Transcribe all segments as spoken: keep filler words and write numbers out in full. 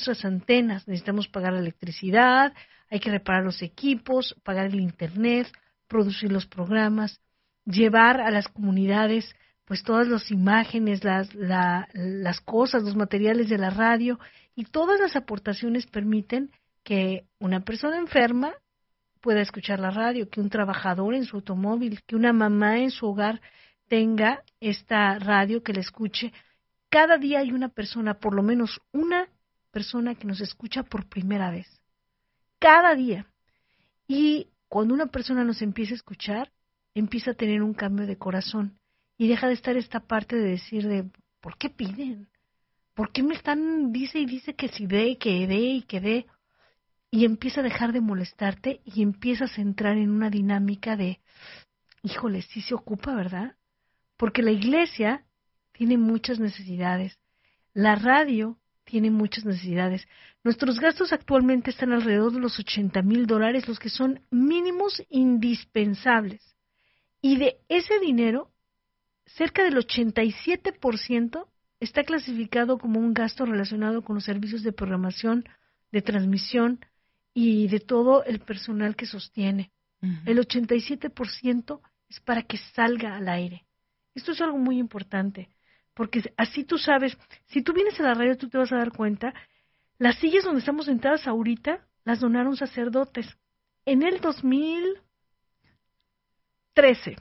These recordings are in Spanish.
nuestras antenas, necesitamos pagar la electricidad, hay que reparar los equipos, pagar el internet, producir los programas, llevar a las comunidades pues todas las imágenes, las, la, las cosas, los materiales de la radio, y todas las aportaciones permiten que una persona enferma pueda escuchar la radio, que un trabajador en su automóvil, que una mamá en su hogar tenga esta radio que la escuche. Cada día hay una persona, por lo menos una persona que nos escucha por primera vez. Cada día. Y cuando una persona nos empieza a escuchar, empieza a tener un cambio de corazón y deja de estar esta parte de decir de, ¿por qué piden? ¿Por qué me están, dice y dice que si dé, que dé y que dé? Y empieza a dejar de molestarte y empiezas a entrar en una dinámica de, híjole, sí se ocupa, ¿verdad? Porque la iglesia tiene muchas necesidades, la radio tiene muchas necesidades. Nuestros gastos actualmente están alrededor de los ochenta mil dólares, los que son mínimos indispensables. Y de ese dinero, cerca del ochenta y siete por ciento está clasificado como un gasto relacionado con los servicios de programación, de transmisión y de todo el personal que sostiene. Uh-huh. El ochenta y siete por ciento es para que salga al aire. Esto es algo muy importante, porque así tú sabes, si tú vienes a la radio, tú te vas a dar cuenta, las sillas donde estamos sentadas ahorita las donaron sacerdotes. En el dos mil trece.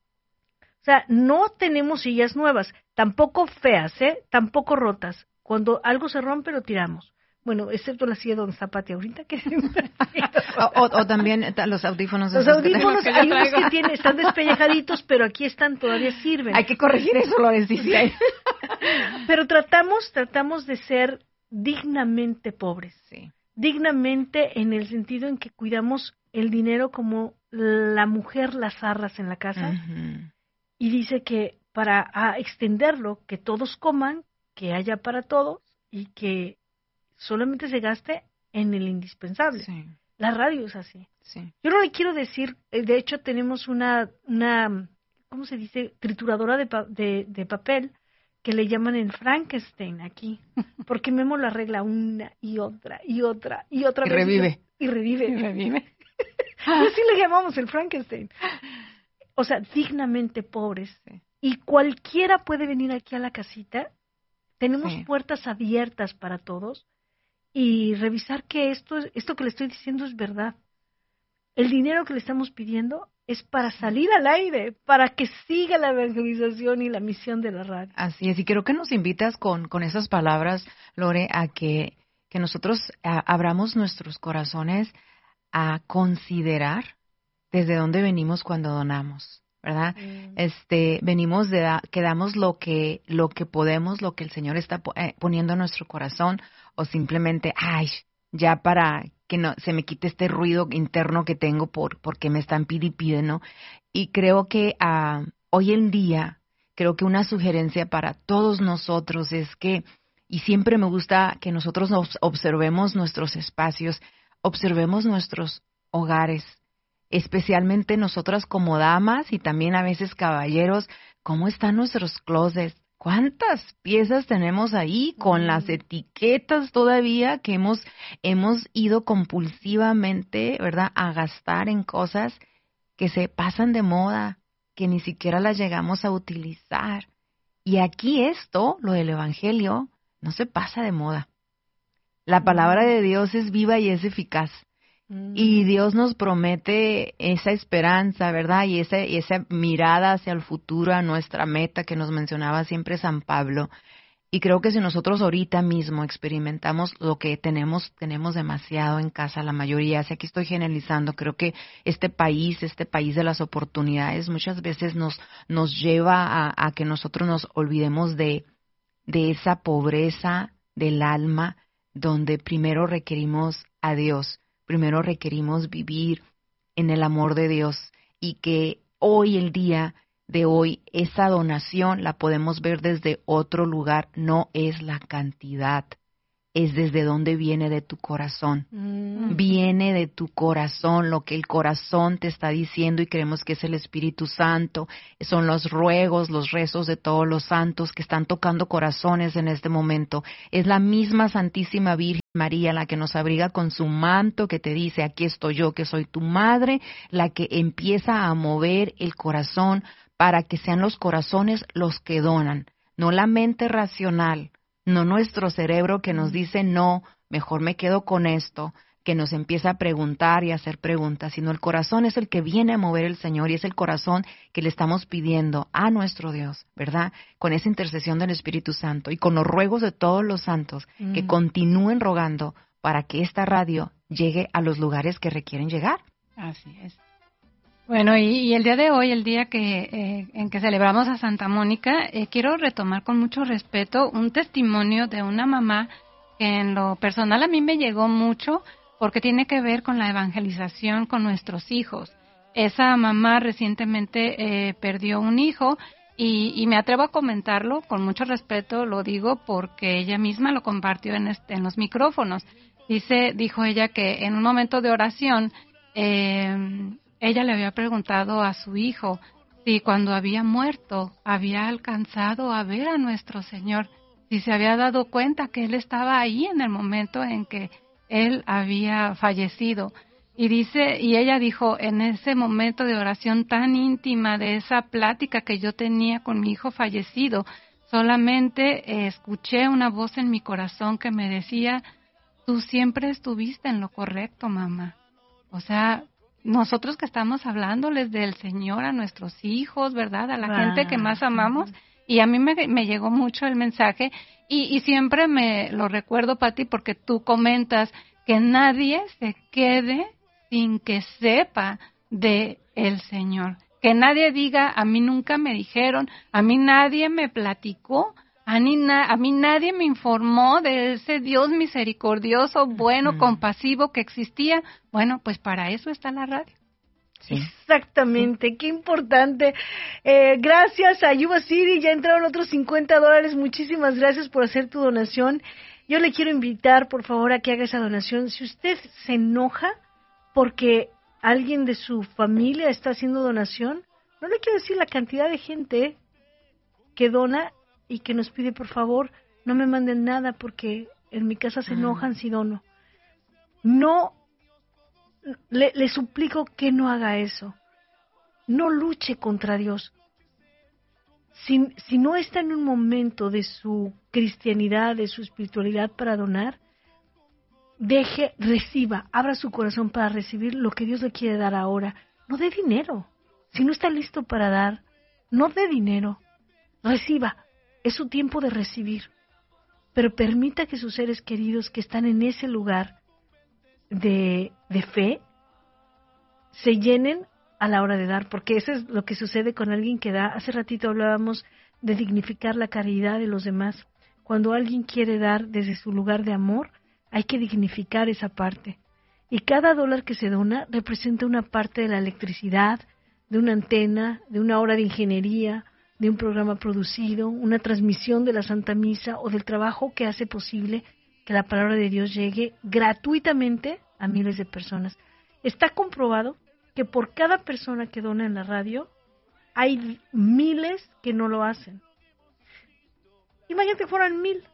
O sea, no tenemos sillas nuevas, tampoco feas, ¿eh? Tampoco rotas. Cuando algo se rompe, lo tiramos. Bueno, excepto la silla donde está Pati ahorita. Que... o, o, o también los audífonos. Los audífonos, que hay unos que tienen, están despellejaditos, pero aquí están, todavía sirven. Hay que corregir eso, Lorencita. Pero tratamos, tratamos de ser dignamente pobres. Sí. Dignamente en el sentido en que cuidamos el dinero como la mujer las arras en la casa. Uh-huh. Y dice que para a extenderlo, que todos coman, que haya para todos y que solamente se gaste en el indispensable. Sí. La radio es así. Sí. Yo no le quiero decir, de hecho tenemos una, una ¿cómo se dice? Trituradora de, pa, de, de papel que le llaman el Frankenstein aquí, porque Memo la arregla una y otra y otra y otra y vez. Revive. Y revive. Y revive. Así le llamamos el Frankenstein. O sea, dignamente pobres. Sí. Y cualquiera puede venir aquí a la casita. Tenemos sí. puertas abiertas para todos. Y revisar que esto, esto que le estoy diciendo es verdad. El dinero que le estamos pidiendo es para salir al aire, para que siga la evangelización y la misión de la radio. Así es, y creo que nos invitas con, con esas palabras, Lore, a que, que nosotros a, abramos nuestros corazones a considerar desde dónde venimos cuando donamos, ¿verdad? Mm. Este, venimos de da, que damos lo que, lo que podemos, lo que el Señor está eh, poniendo en nuestro corazón, o simplemente, ay, ya para que no se me quite este ruido interno que tengo por porque me están pide y pide, ¿no? Y creo que uh, hoy en día, creo que una sugerencia para todos nosotros es que, y siempre me gusta que nosotros nos observemos nuestros espacios, observemos nuestros hogares, especialmente nosotras como damas y también a veces caballeros, cómo están nuestros closets. ¿Cuántas piezas tenemos ahí con las etiquetas todavía que hemos, hemos ido compulsivamente, ¿verdad?, a gastar en cosas que se pasan de moda, que ni siquiera las llegamos a utilizar? Y aquí esto, lo del Evangelio, no se pasa de moda. La palabra de Dios es viva y es eficaz. Y Dios nos promete esa esperanza, ¿verdad? Y esa, esa mirada hacia el futuro, a nuestra meta que nos mencionaba siempre San Pablo. Y creo que si nosotros ahorita mismo experimentamos lo que tenemos, tenemos demasiado en casa, la mayoría, si aquí estoy generalizando, creo que este país, este país de las oportunidades, muchas veces nos, nos lleva a, a que nosotros nos olvidemos de, de esa pobreza del alma, donde primero requerimos a Dios. Primero requerimos vivir en el amor de Dios y que hoy, el día de hoy, esa donación la podemos ver desde otro lugar, no es la cantidad, es desde dónde viene de tu corazón. Mm. Viene de tu corazón, lo que el corazón te está diciendo, y creemos que es el Espíritu Santo. Son los ruegos, los rezos de todos los santos que están tocando corazones en este momento. Es la misma Santísima Virgen María la que nos abriga con su manto, que te dice, aquí estoy yo, que soy tu madre, la que empieza a mover el corazón para que sean los corazones los que donan, no la mente racional, no nuestro cerebro que nos dice no, mejor me quedo con esto, que nos empieza a preguntar y a hacer preguntas, sino el corazón es el que viene a mover el Señor, y es el corazón que le estamos pidiendo a nuestro Dios, ¿verdad? Con esa intercesión del Espíritu Santo y con los ruegos de todos los santos mm. que continúen rogando para que esta radio llegue a los lugares que requieren llegar. Así es. Bueno, y, y el día de hoy, el día que eh, en que celebramos a Santa Mónica, eh, quiero retomar con mucho respeto un testimonio de una mamá que en lo personal a mí me llegó mucho porque tiene que ver con la evangelización con nuestros hijos. Esa mamá recientemente eh, perdió un hijo y, y me atrevo a comentarlo con mucho respeto, lo digo porque ella misma lo compartió en, este, en los micrófonos. Dice, dijo ella que en un momento de oración, eh, ella le había preguntado a su hijo si cuando había muerto había alcanzado a ver a nuestro Señor, si se había dado cuenta que Él estaba ahí en el momento en que Él había fallecido. Y dice, y ella dijo, en ese momento de oración tan íntima, de esa plática que yo tenía con mi hijo fallecido, solamente eh, escuché una voz en mi corazón que me decía, tú siempre estuviste en lo correcto, mamá. O sea, nosotros que estamos hablándoles del Señor a nuestros hijos, ¿verdad? A la wow. gente que más amamos. Y a mí me, me llegó mucho el mensaje y, y siempre me lo recuerdo, Pati, porque tú comentas que nadie se quede sin que sepa de el Señor. Que nadie diga, a mí nunca me dijeron, a mí nadie me platicó, a mí, na, a mí nadie me informó de ese Dios misericordioso, bueno, uh-huh. compasivo que existía. Bueno, pues para eso está la radio. Sí. Exactamente, sí. Qué importante. Eh, gracias a Yuba City, ya entraron otros cincuenta dólares. Muchísimas gracias por hacer tu donación. Yo le quiero invitar, por favor, a que haga esa donación. Si usted se enoja porque alguien de su familia está haciendo donación, no le quiero decir la cantidad de gente que dona y que nos pide, por favor, no me manden nada porque en mi casa se enojan mm. si dono. No, le, le suplico que no haga eso. No luche contra Dios. Si, si no está en un momento de su cristianidad, de su espiritualidad para donar, deje, reciba, abra su corazón para recibir lo que Dios le quiere dar ahora. No dé dinero. Si no está listo para dar, no dé dinero. Reciba. Es su tiempo de recibir, pero permita que sus seres queridos que están en ese lugar de, de fe se llenen a la hora de dar, porque eso es lo que sucede con alguien que da. Hace ratito hablábamos de dignificar la caridad de los demás. Cuando alguien quiere dar desde su lugar de amor, hay que dignificar esa parte. Y cada dólar que se dona representa una parte de la electricidad, de una antena, de una hora de ingeniería, de un programa producido, una transmisión de la Santa Misa o del trabajo que hace posible que la palabra de Dios llegue gratuitamente a miles de personas. Está comprobado que por cada persona que dona en la radio hay miles que no lo hacen. Imagínate que fueran mil.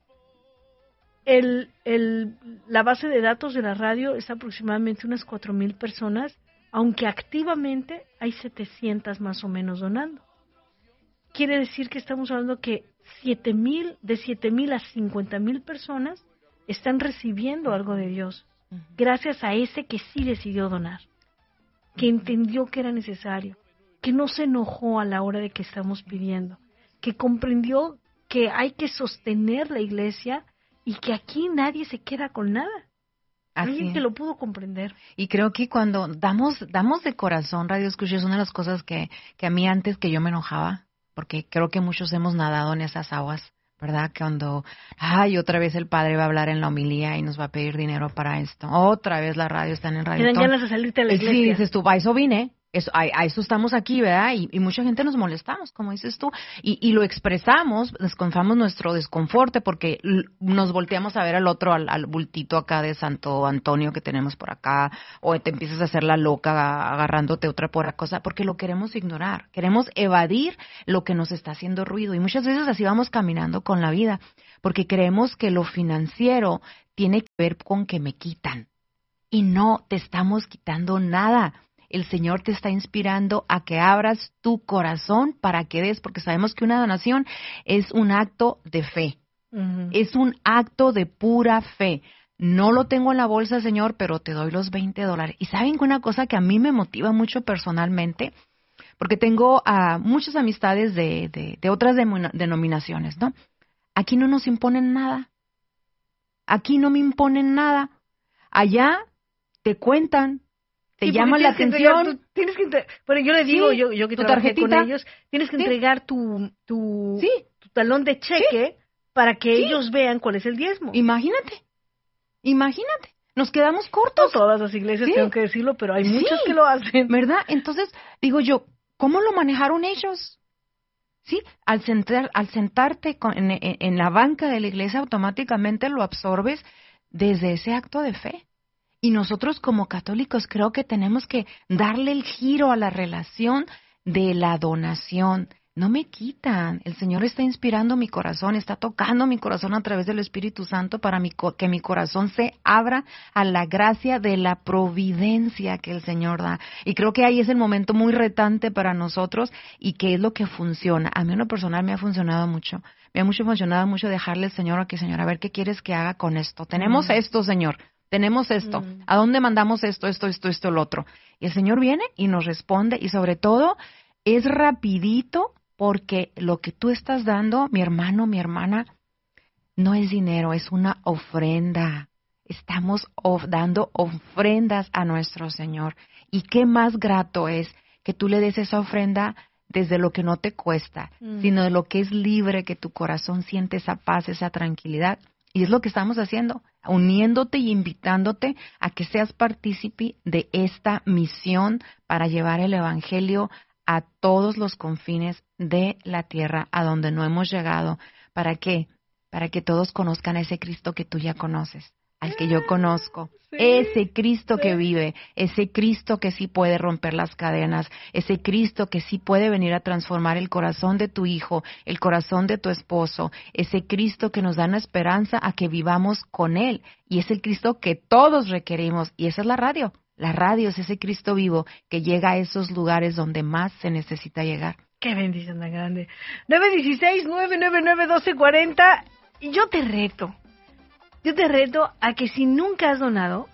El, el, la base de datos de la radio es aproximadamente unas cuatro mil personas, aunque activamente hay setecientas más o menos donando. Quiere decir que estamos hablando que siete mil, de siete mil a cincuenta mil personas están recibiendo algo de Dios, gracias a ese que sí decidió donar, que entendió que era necesario, que no se enojó a la hora de que estamos pidiendo, que comprendió que hay que sostener la iglesia y que aquí nadie se queda con nada. Así Alguien es. que lo pudo comprender. Y creo que cuando damos damos de corazón, Radio Escucha, es una de las cosas que, que a mí antes que yo me enojaba, porque creo que muchos hemos nadado en esas aguas, ¿verdad? Cuando, ay, otra vez el padre va a hablar en la homilía y nos va a pedir dinero para esto. Otra vez la radio está en el radio. Te dan ganas de salirte a la iglesia. Sí, dices tú, a eso vine. Eso, a, a eso estamos aquí, ¿verdad? Y, y mucha gente nos molestamos, como dices tú, y, y lo expresamos, desconfamos nuestro desconforte porque l- nos volteamos a ver al otro, al, al bultito acá de Santo Antonio que tenemos por acá, o te empiezas a hacer la loca agarrándote otra por la cosa, porque lo queremos ignorar, queremos evadir lo que nos está haciendo ruido, y muchas veces así vamos caminando con la vida, porque creemos que lo financiero tiene que ver con que me quitan, y no te estamos quitando nada. El Señor te está inspirando a que abras tu corazón para que des, porque sabemos que una donación es un acto de fe, uh-huh. es un acto de pura fe. No lo tengo en la bolsa, Señor, pero te doy los veinte dólares. Y saben que una cosa que a mí me motiva mucho personalmente, porque tengo uh, muchas amistades de, de, de otras de, denominaciones, ¿no? Aquí no nos imponen nada. Aquí no me imponen nada. Allá te cuentan. Te sí, llaman la atención. Tu, tienes que entre... Bueno, yo le digo, sí, yo, yo que trabajé con ellos, tienes que sí. entregar tu, tu, sí. tu talón de cheque sí. para que sí. ellos vean cuál es el diezmo. Imagínate, imagínate. Nos quedamos cortos. No todas las iglesias, sí. tengo que decirlo, pero hay sí. muchas que lo hacen. ¿Verdad? Entonces, digo yo, ¿cómo lo manejaron ellos? Sí, al, sentar, al sentarte con, en, en la banca de la iglesia, automáticamente lo absorbes desde ese acto de fe. Y nosotros como católicos creo que tenemos que darle el giro a la relación de la donación. No me quitan. El Señor está inspirando mi corazón, está tocando mi corazón a través del Espíritu Santo para mi, que mi corazón se abra a la gracia de la providencia que el Señor da. Y creo que ahí es el momento muy retante para nosotros y que es lo que funciona. A mí en lo personal me ha funcionado mucho. Me ha mucho funcionado mucho dejarle al Señor aquí, Señor, a ver qué quieres que haga con esto. Tenemos mm. esto, Señor. Tenemos esto, mm. ¿a dónde mandamos esto, esto, esto, esto, el otro? Y el Señor viene y nos responde, y sobre todo, es rapidito, porque lo que tú estás dando, mi hermano, mi hermana, no es dinero, es una ofrenda. Estamos of- dando ofrendas a nuestro Señor. Y qué más grato es que tú le des esa ofrenda desde lo que no te cuesta, mm. sino de lo que es libre, que tu corazón siente esa paz, esa tranquilidad. Y es lo que estamos haciendo, uniéndote y invitándote a que seas partícipe de esta misión para llevar el Evangelio a todos los confines de la tierra, a donde no hemos llegado. ¿Para qué? Para que todos conozcan a ese Cristo que tú ya conoces, al que yo conozco. Sí, ese Cristo sí. que vive, ese Cristo que sí puede romper las cadenas, ese Cristo que sí puede venir a transformar el corazón de tu hijo, el corazón de tu esposo, ese Cristo que nos da una esperanza a que vivamos con Él. Y es el Cristo que todos requerimos. Y esa es la radio. La radio es ese Cristo vivo que llega a esos lugares donde más se necesita llegar. Qué bendición tan grande. nueve uno seis, nueve nueve nueve, uno dos cuatro cero. Y yo te reto. Yo te reto a que si nunca has donado,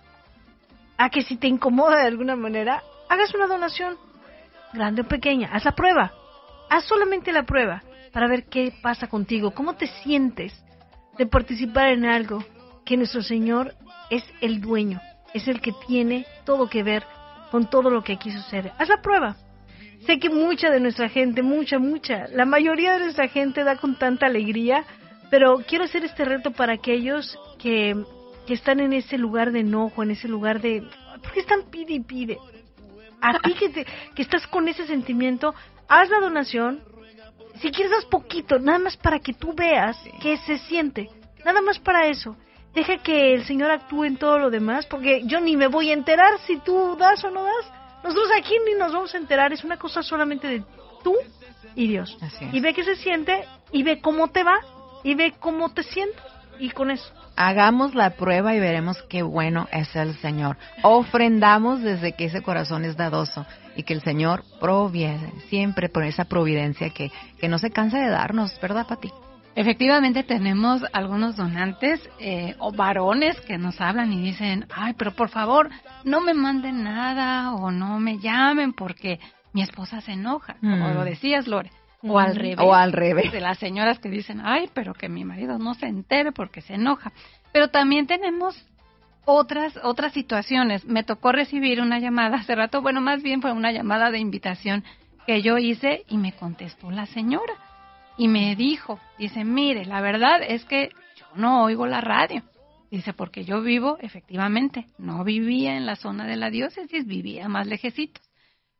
a que si te incomoda de alguna manera, hagas una donación, grande o pequeña. Haz la prueba. Haz solamente la prueba para ver qué pasa contigo, cómo te sientes de participar en algo que nuestro Señor es el dueño, es el que tiene todo que ver con todo lo que aquí sucede. Haz la prueba. Sé que mucha de nuestra gente, mucha, mucha, la mayoría de nuestra gente da con tanta alegría, pero quiero hacer este reto para aquellos que, que están en ese lugar de enojo, en ese lugar de... ¿Por qué están pide y pide? A ti que, te, que estás con ese sentimiento, haz la donación. Si quieres, haz poquito, nada más para que tú veas sí. qué se siente. Nada más para eso. Deja que el Señor actúe en todo lo demás, porque yo ni me voy a enterar si tú das o no das. Nosotros aquí ni nos vamos a enterar, es una cosa solamente de tú y Dios. Así es. Y ve qué se siente, y ve cómo te va, y ve cómo te sientes, y con eso. Hagamos la prueba y veremos qué bueno es el Señor. Ofrendamos desde que ese corazón es dadoso y que el Señor proviene, siempre por esa providencia que, que no se cansa de darnos, ¿verdad, Pati? Efectivamente tenemos algunos donantes eh, o varones que nos hablan y dicen, ay, pero por favor, no me manden nada o no me llamen porque mi esposa se enoja, mm. como lo decías, Lore. O al revés. O al revés. De las señoras que dicen, ay, pero que mi marido no se entere porque se enoja. Pero también tenemos otras otras situaciones. Me tocó recibir una llamada hace rato, bueno, más bien fue una llamada de invitación que yo hice y me contestó la señora. Y me dijo, dice, mire, la verdad es que yo no oigo la radio. Dice, porque yo vivo, efectivamente, no vivía en la zona de la diócesis, vivía más lejecitos.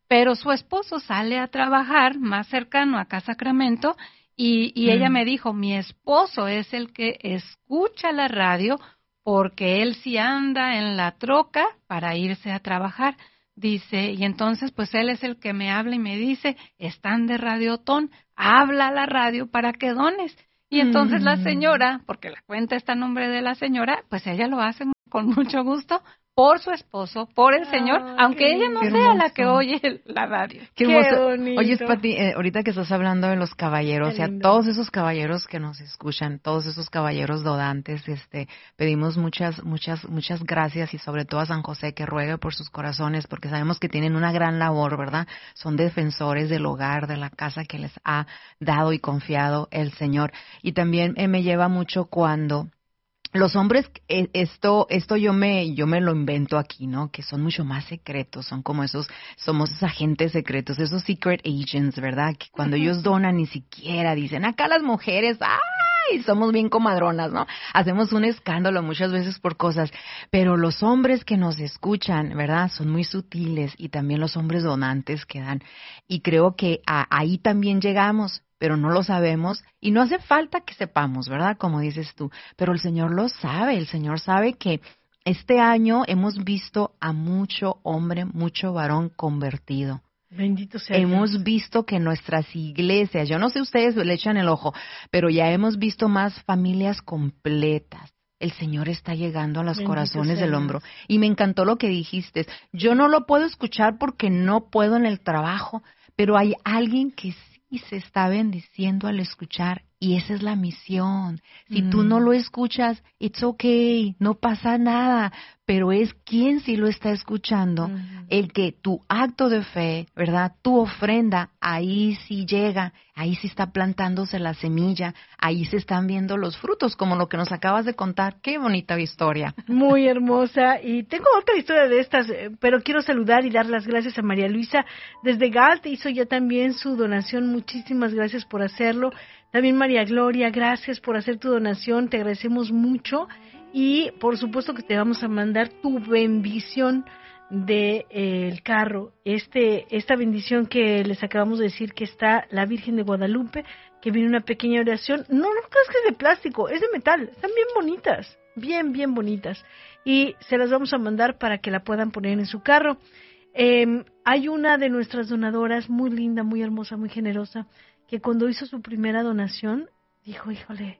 pero su esposo sale a trabajar más cercano acá a Sacramento y, y mm. ella me dijo, mi esposo es el que escucha la radio porque él sí anda en la troca para irse a trabajar. Dice, y entonces pues él es el que me habla y me dice, están de Radiotón, habla a la radio para que dones. Y entonces mm. la señora, porque la cuenta está a nombre de la señora, pues ella lo hace con mucho gusto por su esposo, por el oh, Señor, aunque ella no sea hermoso. La que oye la radio. Qué, qué hermoso. Bonito. Oye, Pati, eh, ahorita que estás hablando de los caballeros, y a todos esos caballeros que nos escuchan, todos esos caballeros dodantes, este, pedimos muchas, muchas, muchas gracias y sobre todo a San José que ruegue por sus corazones, porque sabemos que tienen una gran labor, ¿verdad? Son defensores del hogar, de la casa que les ha dado y confiado el Señor. Y también eh, me lleva mucho cuando los hombres, esto, esto yo me, yo me lo invento aquí, ¿no? Que son mucho más secretos, son como esos, somos esos agentes secretos, esos secret agents, ¿verdad? Que cuando ellos donan ni siquiera dicen, acá las mujeres, ¡ay! Somos bien comadronas, ¿no? Hacemos un escándalo muchas veces por cosas, pero los hombres que nos escuchan, ¿verdad? Son muy sutiles y también los hombres donantes que dan. Y creo que a, ahí también llegamos. Pero no lo sabemos y no hace falta que sepamos, ¿verdad? Como dices tú, pero el Señor lo sabe, el Señor sabe que este año hemos visto a mucho hombre, mucho varón convertido. Bendito sea Hemos Dios. visto que nuestras iglesias, yo no sé ustedes le echan el ojo, pero ya hemos visto más familias completas. El Señor está llegando a los Bendito corazones del hombro. Y me encantó lo que dijiste. Yo no lo puedo escuchar porque no puedo en el trabajo, pero hay alguien que sí y se está bendiciendo al escuchar, y esa es la misión. Si mm. tú no lo escuchas, it's okay, no pasa nada, pero es quien sí lo está escuchando, mm. el que tu acto de fe, ¿verdad? Tu ofrenda, ahí sí llega, ahí sí está plantándose la semilla, ahí se están viendo los frutos, como lo que nos acabas de contar. Qué bonita historia. Muy hermosa, y tengo otra historia de estas, pero quiero saludar y dar las gracias a María Luisa desde Galt, hizo ya también su donación, muchísimas gracias por hacerlo. También María Gloria, gracias por hacer tu donación, te agradecemos mucho y por supuesto que te vamos a mandar tu bendición del eh, carro, este esta bendición que les acabamos de decir que está la Virgen de Guadalupe, que viene una pequeña oración, no, no creas que es de plástico, es de metal, están bien bonitas, bien, bien bonitas y se las vamos a mandar para que la puedan poner en su carro. Eh, hay una de nuestras donadoras muy linda, muy hermosa, muy generosa, que cuando hizo su primera donación, dijo, híjole,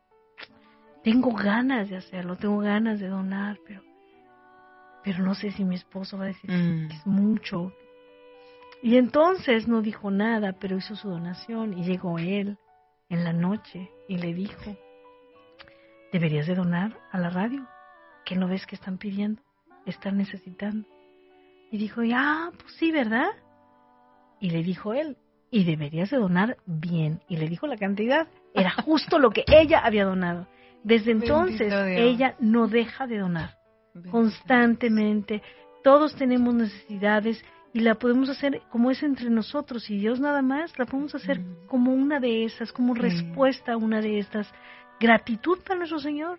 tengo ganas de hacerlo, tengo ganas de donar, pero pero no sé si mi esposo va a decir mm. que es mucho. Y entonces no dijo nada, pero hizo su donación y llegó él en la noche y le dijo, deberías de donar a la radio, que no ves que están pidiendo, están necesitando. Y dijo, ah, pues sí, ¿verdad? Y le dijo él, y deberías de donar bien. Y le dijo la cantidad. Era justo lo que ella había donado. Desde entonces, ella no deja de donar. Bendito constantemente. Dios. Todos tenemos necesidades y la podemos hacer como es entre nosotros. Y Dios nada más, la podemos hacer mm. como una de esas, como sí. respuesta a una de estas. Gratitud para nuestro Señor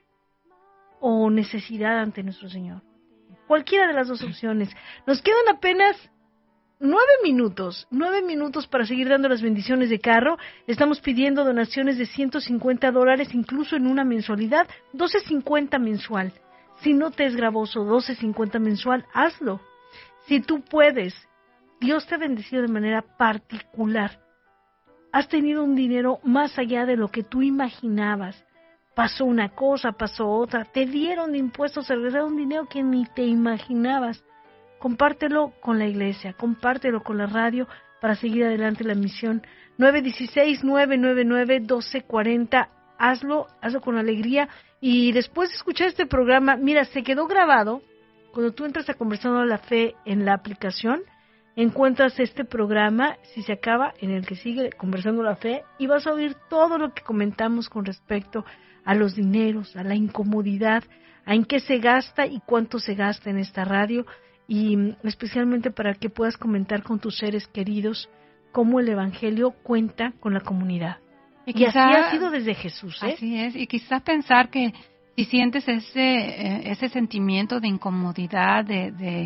o necesidad ante nuestro Señor. Cualquiera de las dos opciones. Nos quedan apenas Nueve minutos, nueve minutos para seguir dando las bendiciones de carro. Estamos pidiendo donaciones de ciento cincuenta dólares, incluso en una mensualidad, doce cincuenta mensual. Si no te es gravoso, doce cincuenta mensual, hazlo. Si tú puedes, Dios te ha bendecido de manera particular. Has tenido un dinero más allá de lo que tú imaginabas. Pasó una cosa, pasó otra, te dieron de impuestos, se regresaron dinero que ni te imaginabas. Compártelo con la iglesia, compártelo con la radio para seguir adelante la misión. nueve uno seis, nueve nueve nueve, uno dos cuatro cero, hazlo, hazlo con alegría. Y después de escuchar este programa, mira, se quedó grabado. Cuando tú entras a Conversando a la Fe en la aplicación, encuentras este programa, si se acaba, en el que sigue Conversando la Fe, y vas a oír todo lo que comentamos con respecto a los dineros, a la incomodidad, a en qué se gasta y cuánto se gasta en esta radio, y especialmente para que puedas comentar con tus seres queridos cómo el Evangelio cuenta con la comunidad. Y, quizá, y así ha sido desde Jesús, ¿eh? Así es, y quizás pensar que si sientes ese ese sentimiento de incomodidad, de, de,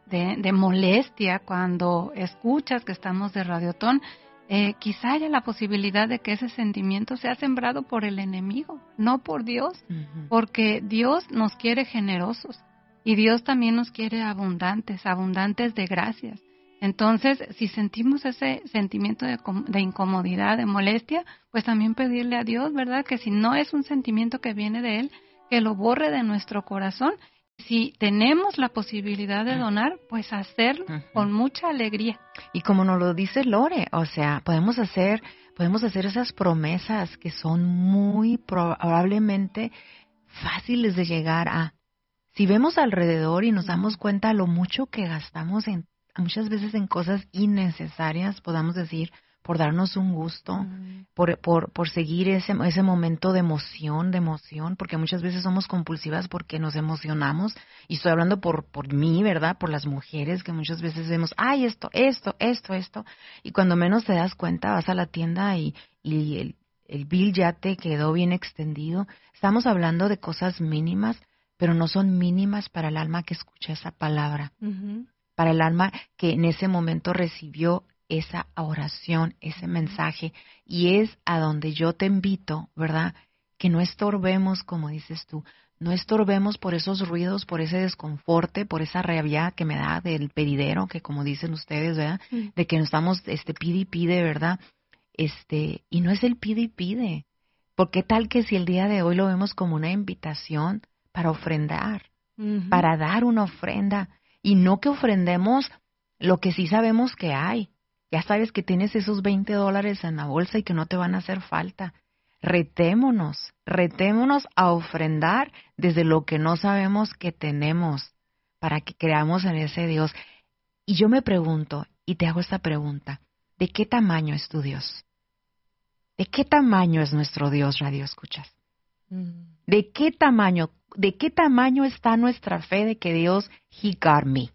de, de molestia cuando escuchas que estamos de Radiotón, eh, quizá haya la posibilidad de que ese sentimiento sea sembrado por el enemigo, no por Dios, uh-huh. porque Dios nos quiere generosos y Dios también nos quiere abundantes, abundantes de gracias. Entonces, si sentimos ese sentimiento de, de incomodidad, de molestia, pues también pedirle a Dios, ¿verdad? Que si no es un sentimiento que viene de Él, que lo borre de nuestro corazón. Si tenemos la posibilidad de donar, pues hacerlo uh-huh. con mucha alegría. Y como nos lo dice Lore, o sea, podemos hacer, podemos hacer esas promesas que son muy probablemente fáciles de llegar a. Si vemos alrededor y nos damos cuenta lo mucho que gastamos en muchas veces en cosas innecesarias, podamos decir, por darnos un gusto, uh-huh. por, por, por seguir ese, ese momento de emoción, de emoción, porque muchas veces somos compulsivas porque nos emocionamos, y estoy hablando por, por mí, ¿verdad? Por las mujeres que muchas veces vemos, ay, esto, esto, esto, esto, y cuando menos te das cuenta vas a la tienda y, y el, el bill ya te quedó bien extendido. Estamos hablando de cosas mínimas, pero no son mínimas para el alma que escucha esa palabra. Uh-huh. Para el alma que en ese momento recibió esa oración, ese mensaje, y es a donde yo te invito, ¿verdad? Que no estorbemos, como dices tú, no estorbemos por esos ruidos, por ese desconforte, por esa rabia que me da del pedidero, que como dicen ustedes, ¿verdad? Sí. De que nos estamos, este, pide y pide, ¿verdad? Este, y no es el pide y pide, porque tal que si el día de hoy lo vemos como una invitación para ofrendar, uh-huh. para dar una ofrenda, y no que ofrendemos lo que sí sabemos que hay. Ya sabes que tienes esos veinte dólares en la bolsa y que no te van a hacer falta. Retémonos, retémonos a ofrendar desde lo que no sabemos que tenemos, para que creamos en ese Dios. Y yo me pregunto, y te hago esta pregunta, ¿de qué tamaño es tu Dios? ¿De qué tamaño es nuestro Dios, Radio Escuchas? Mm. ¿De qué tamaño? ¿De qué tamaño está nuestra fe de que Dios, He got me?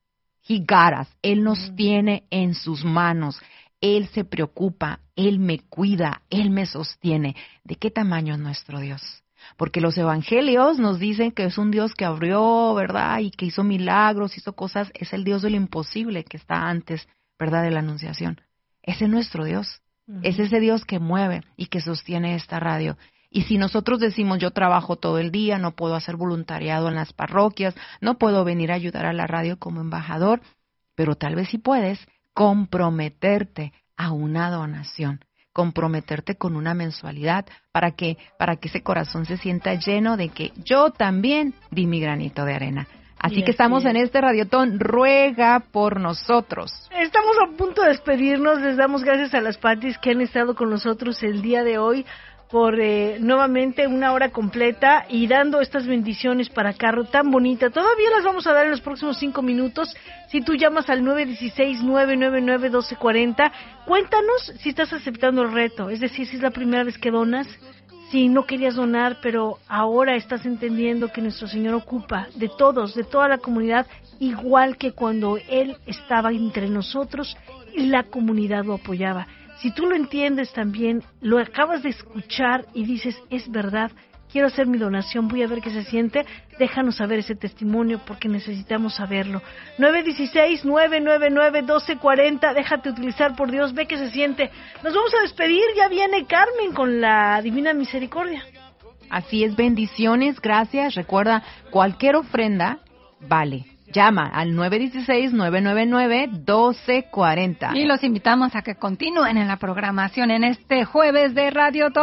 He got us. Él nos mm. tiene en sus manos. Él se preocupa, Él me cuida, Él me sostiene. ¿De qué tamaño es nuestro Dios? Porque los evangelios nos dicen que es un Dios que abrió, ¿verdad? Y que hizo milagros, hizo cosas. Es el Dios de lo imposible que está antes, ¿verdad? De la anunciación. Ese es nuestro Dios. Mm. Es ese Dios que mueve y que sostiene esta radio. Y si nosotros decimos, yo trabajo todo el día, no puedo hacer voluntariado en las parroquias, no puedo venir a ayudar a la radio como embajador, pero tal vez sí puedes comprometerte a una donación, comprometerte con una mensualidad para que, para que ese corazón se sienta lleno de que yo también di mi granito de arena. Así y que estamos es. en este Radiotón, ruega por nosotros. Estamos a punto de despedirnos, les damos gracias a las Patis que han estado con nosotros el día de hoy, por eh, nuevamente una hora completa y dando estas bendiciones para Carro tan bonita. Todavía las vamos a dar en los próximos cinco minutos. Si tú llamas al nueve uno seis, nueve nueve nueve, uno dos cuatro cero, cuéntanos si estás aceptando el reto. Es decir, si es la primera vez que donas, si no querías donar, pero ahora estás entendiendo que nuestro Señor ocupa de todos, de toda la comunidad, igual que cuando Él estaba entre nosotros y la comunidad lo apoyaba. Si tú lo entiendes también, lo acabas de escuchar y dices, es verdad, quiero hacer mi donación, voy a ver qué se siente, déjanos saber ese testimonio porque necesitamos saberlo. nueve uno seis, nueve nueve nueve, uno dos cuatro cero, déjate utilizar por Dios, ve qué se siente. Nos vamos a despedir, ya viene Carmen con la Divina Misericordia. Así es, bendiciones, gracias. Recuerda, cualquier ofrenda vale. Llama al nueve uno seis, nueve nueve nueve, uno dos cuatro cero. Y los invitamos a que continúen en la programación en este jueves de Radio Top.